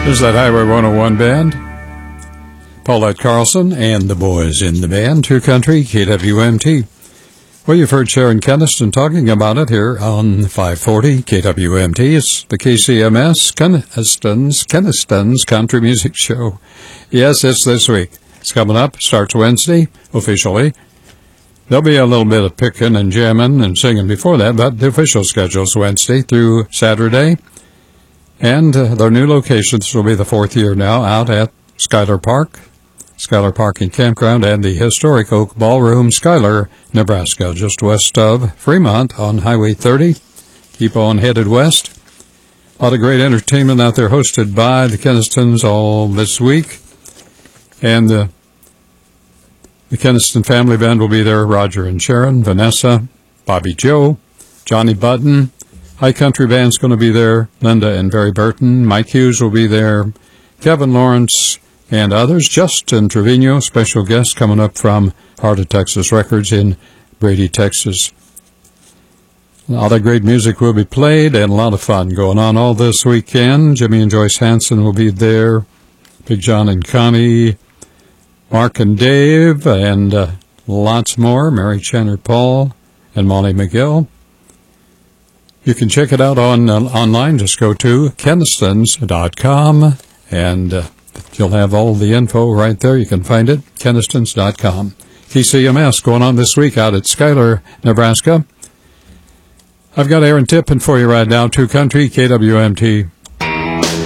There's that Highway 101 band. Paulette Carlson and the boys in the band, Two Country, KWMT. Well, you've heard Sharon Keniston talking about it here on 540 KWMT. It's the KCMS Keniston's Country Music Show. Yes, it's this week. It's coming up. Starts Wednesday, officially. There'll be a little bit of picking and jamming and singing before that, but the official schedule's Wednesday through Saturday. And their new locations will be the fourth year now out at Schuyler Park and Campground, and the historic Oak Ballroom, Schuyler, Nebraska, just west of Fremont on Highway 30. Keep on headed west. A lot of great entertainment out there hosted by the Kenistons all this week. And the Keniston Family Band will be there. Roger and Sharon, Vanessa, Bobby Joe, Johnny Button. High Country Band's going to be there. Linda and Barry Burton. Mike Hughes will be there. Kevin Lawrence and others. Justin Trevino, special guest coming up from Heart of Texas Records in Brady, Texas. A lot of great music will be played and a lot of fun going on all this weekend. Jimmy and Joyce Hanson will be there. Big John and Connie, Mark and Dave, and lots more. Mary Chandler Paul and Molly McGill. You can check it out online. Just go to kenistons.com, and you'll have all the info right there. You can find it, kenistons.com. KCMS going on this week out at Schuyler, Nebraska. I've got Aaron Tippin for you right now, Two Country, KWMT.